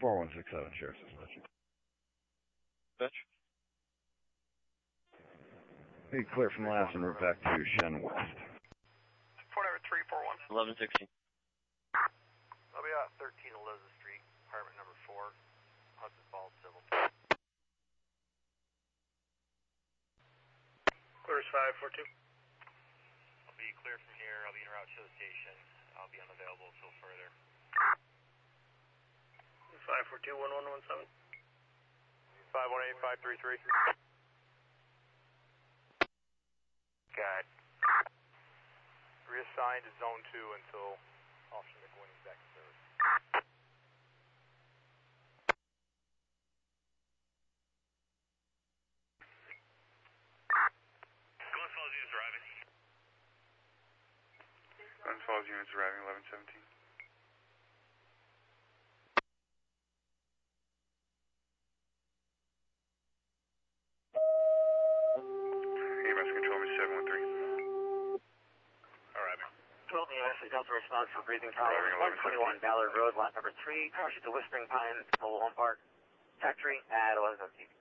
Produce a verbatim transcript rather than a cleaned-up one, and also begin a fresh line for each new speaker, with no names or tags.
four one six seven, Sheriff's Dispatch.
Dispatch?
Hey, clear from the last and route back to Shen West.
Fort Everett three four one.
eleven sixteen.
I'll be at thirteen Elizabeth Street, apartment number four, Hudson Falls Civil. Clear's five four two. I'll be clear from here. I'll be en route to the station. I'll be unavailable until further. five four two one one one seven. five one eight five three three. Got reassigned to zone two until Officer McWin is back in service. Glen Falls units arriving.
Glen Falls units arriving, eleven seventeen. E M S control me seven one three.
Arriving.
twelve E M S is Delta response for breathing tower. one twenty-one Ballard Road, lot number three. Cars to Whispering Pines, Mobile Home Park. Factory at eleven seventeen.